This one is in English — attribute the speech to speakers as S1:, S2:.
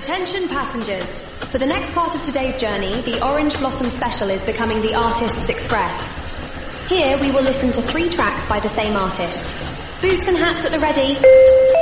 S1: Attention passengers. For the next part of today's journey, the Orange Blossom Special is becoming the Artists Express. Here we will listen to 3 tracks by the same artist. Boots and hats at the ready.